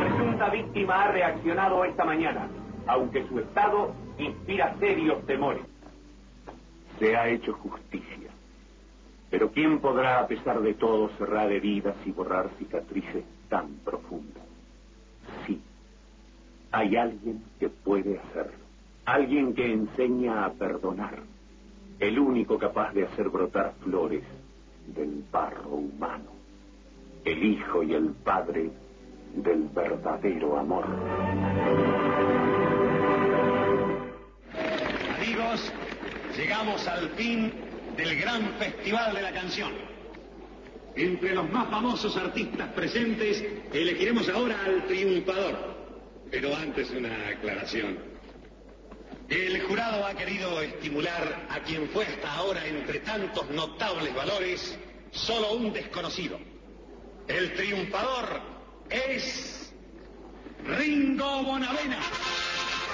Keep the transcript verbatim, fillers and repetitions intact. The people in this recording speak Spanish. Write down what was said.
presunta víctima ha reaccionado esta mañana, aunque su estado inspira serios temores. Se ha hecho justicia. Pero ¿quién podrá, a pesar de todo, cerrar heridas y borrar cicatrices tan profundas? Sí, hay alguien que puede hacerlo. Alguien que enseña a perdonar. El único capaz de hacer brotar flores del barro humano. El hijo y el padre del verdadero amor. Amigos, llegamos al fin del gran festival de la canción. Entre los más famosos artistas presentes, elegiremos ahora al triunfador. Pero antes una aclaración. El jurado ha querido estimular a quien fue hasta ahora, entre tantos notables valores, solo un desconocido. El triunfador es Ringo Bonavena.